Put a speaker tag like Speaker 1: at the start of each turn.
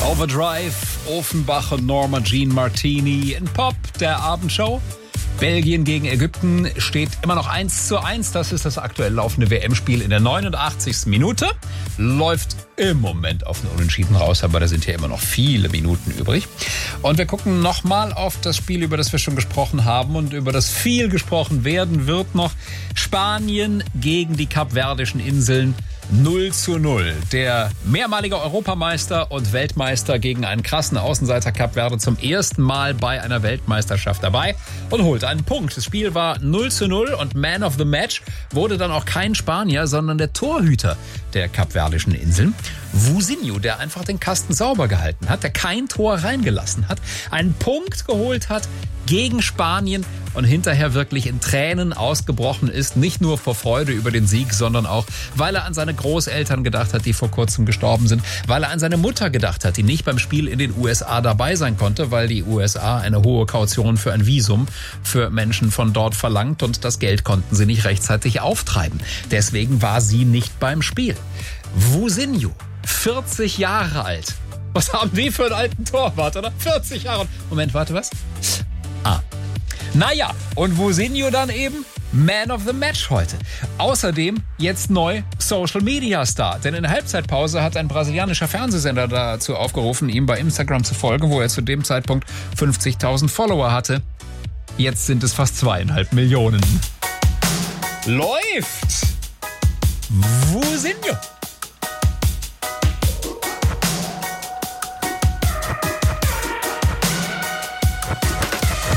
Speaker 1: Overdrive, Offenbach und Norma Jean Martini in Pop, der Abendshow. Belgien gegen Ägypten steht immer noch 1:1. Das ist das aktuell laufende WM-Spiel in der 89. Minute. Läuft im Moment auf einen Unentschieden raus, aber da sind ja immer noch viele Minuten übrig. Und wir gucken nochmal auf das Spiel, über das wir schon gesprochen haben und über das viel gesprochen werden wird noch. Spanien gegen die Kapverdischen Inseln. 0:0. Der mehrmalige Europameister und Weltmeister gegen einen krassen Außenseiter Kap Verde zum ersten Mal bei einer Weltmeisterschaft dabei und holt einen Punkt. Das Spiel war 0:0 und Man of the Match wurde dann auch kein Spanier, sondern der Torhüter der Kapverdischen Inseln. Vusinho, der einfach den Kasten sauber gehalten hat, der kein Tor reingelassen hat, einen Punkt geholt hat gegen Spanien und hinterher wirklich in Tränen ausgebrochen ist, nicht nur vor Freude über den Sieg, sondern auch, weil er an seine Großeltern gedacht hat, die vor kurzem gestorben sind, weil er an seine Mutter gedacht hat, die nicht beim Spiel in den USA dabei sein konnte, weil die USA eine hohe Kaution für ein Visum für Menschen von dort verlangt und das Geld konnten sie nicht rechtzeitig auftreiben. Deswegen war sie nicht beim Spiel. Vusinho, 40 Jahre alt. Was haben die für einen alten Torwart, oder? 40 Jahre. Moment, warte, was? Naja, und Vusinho dann eben Man of the Match heute. Außerdem jetzt neu Social Media Star. Denn in der Halbzeitpause hat ein brasilianischer Fernsehsender dazu aufgerufen, ihm bei Instagram zu folgen, wo er zu dem Zeitpunkt 50.000 Follower hatte. Jetzt sind es fast 2,5 Millionen. Läuft! Vusinho!